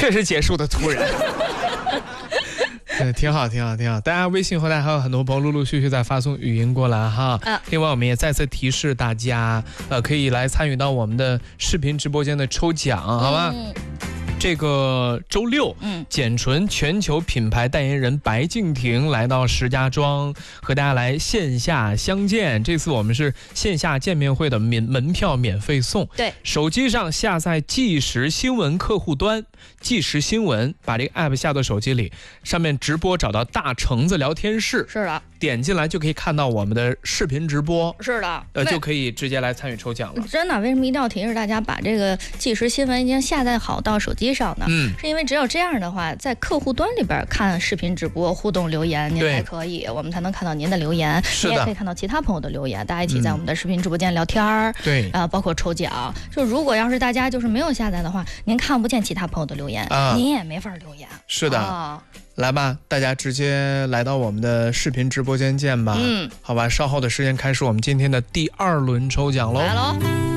确实结束的突然。挺好，挺好，挺好。大家微信后台还有很多朋友陆陆续续在发送语音过来哈。另外，我们也再次提示大家，可以来参与到我们的视频直播间的抽奖，好吧？这个周六，简纯全球品牌代言人白敬亭来到石家庄，和大家来线下相见。这次我们是线下见面会的门票免费送。 对， 手机上下载即时新闻客户端，即时新闻，把这个 app 下到手机里，上面直播找到大橙子聊天室， 是的， 点进来就可以看到我们的视频直播， 是的， 就可以直接来参与抽奖了。 真的，为什么一定要提示大家把这个即时新闻已经下载好到手机上呢？是因为只有这样的话，在客户端里边看视频直播互动留言，您才可以，我们才能看到您的留言，你也可以看到其他朋友的留言，大家一起在我们的视频直播间聊天儿， 对， 包括抽奖。就如果要是大家就是没有下载的话，您看不见其他朋友的留言，您也没法留言。 是的，来吧，大家直接来到我们的视频直播间见吧。好吧，稍后的时间开始我们今天的第2轮抽奖喽。 来喽。